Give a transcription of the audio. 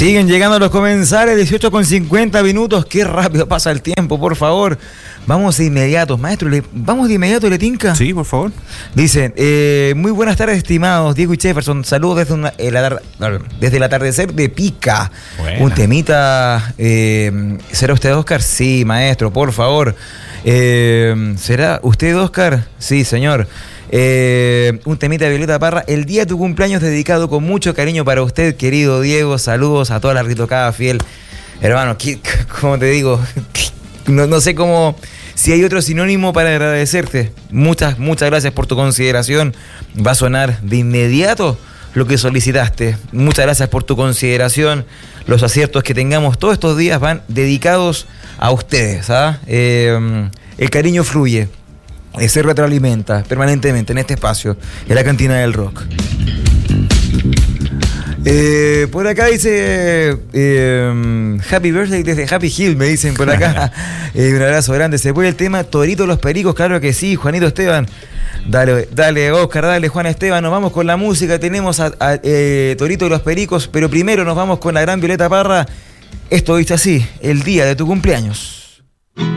Siguen llegando los comensales, 18:50 minutos. Qué rápido pasa el tiempo, por favor. Vamos de inmediato, maestro. ¿Vamos de inmediato, le tinca? Sí, por favor. Dicen, muy buenas tardes, estimados Diego y Jefferson. Saludos desde el atardecer de Pica. Buena. Un temita. ¿Será usted, Oscar? Sí, maestro, por favor. ¿Será usted, Oscar? Sí, señor. Un temita de Violeta Parra, el día de tu cumpleaños, dedicado con mucho cariño para usted, querido Diego. Saludos a toda la ritocada fiel. Hermano, ¿cómo te digo? No sé cómo, si hay otro sinónimo para agradecerte. Muchas gracias por tu consideración. Va a sonar de inmediato lo que solicitaste. Muchas gracias por tu consideración. Los aciertos que tengamos todos estos días van dedicados a ustedes, ¿ah? El cariño fluye, se retroalimenta permanentemente en este espacio, en la cantina del rock. Por acá dice Happy Birthday desde Happy Hill, me dicen por acá. Un abrazo grande. Se puede el tema Torito los Pericos, claro que sí, Juanito Esteban. Dale Oscar, dale Juan Esteban. Nos vamos con la música, tenemos a Torito y los Pericos, pero primero nos vamos con la gran Violeta Parra. Esto dice así, el día de tu cumpleaños.